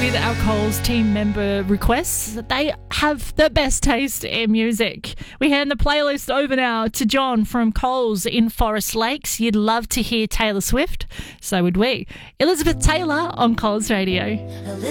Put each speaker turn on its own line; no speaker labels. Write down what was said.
with our Coles team member requests. They have the best taste in music. We hand the playlist over now to John from Coles in Forest Lakes. You'd love to hear Taylor Swift. So would we. Elizabeth Taylor on Coles Radio.